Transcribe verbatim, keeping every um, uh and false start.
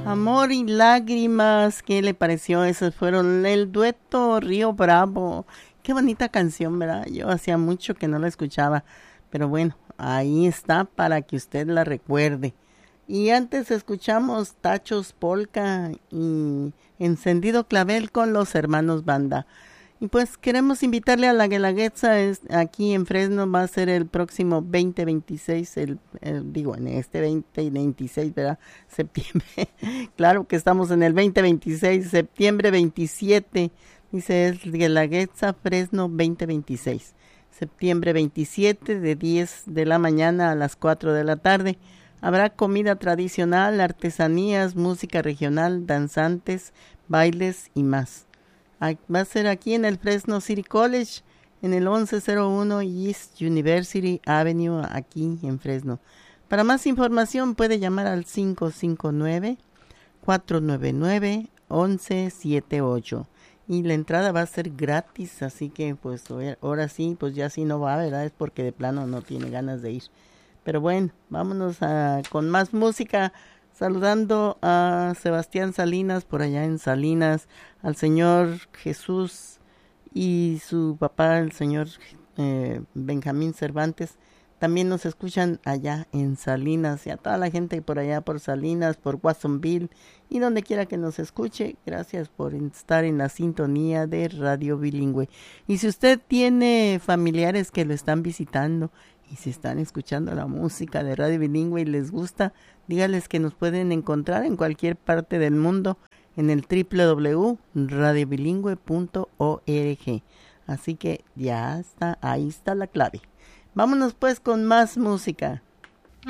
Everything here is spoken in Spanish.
Amor y lágrimas, ¿qué le pareció? Esos fueron el dueto Río Bravo. Qué bonita canción, ¿verdad? Yo hacía mucho que no la escuchaba, pero bueno, ahí está para que usted la recuerde. Y antes escuchamos Tachos Polka y Encendido Clavel con los hermanos Banda. Y pues queremos invitarle a la Guelaguetza, es, aquí en Fresno va a ser el próximo veinte veintiséis, el, el, digo en este veinte veintiséis, ¿verdad? Septiembre, claro que estamos en el veinte veintiséis, septiembre veintisiete, dice es Guelaguetza Fresno veinte veintiséis, septiembre veintisiete de diez de la mañana a las cuatro de la tarde. Habrá comida tradicional, artesanías, música regional, danzantes, bailes y más. Va a ser aquí en el Fresno City College, en el once cero uno East University Avenue, aquí en Fresno. Para más información puede llamar al cinco cinco nueve, cuatro nueve nueve, once setenta y ocho. Y la entrada va a ser gratis, así que pues ahora sí, pues ya sí no va, ¿verdad? Es porque de plano no tiene ganas de ir. Pero bueno, vámonos a, con más música. Saludando a Sebastián Salinas, por allá en Salinas, al señor Jesús y su papá, el señor eh, Benjamín Cervantes. También nos escuchan allá en Salinas y a toda la gente por allá por Salinas, por Watsonville y donde quiera que nos escuche. Gracias por estar en la sintonía de Radio Bilingüe. Y si usted tiene familiares que lo están visitando y si están escuchando la música de Radio Bilingüe y les gusta, dígales que nos pueden encontrar en cualquier parte del mundo en el doble u doble u doble u punto radio bilingüe punto org. Así que ya está, ahí está la clave. Vámonos pues con más música.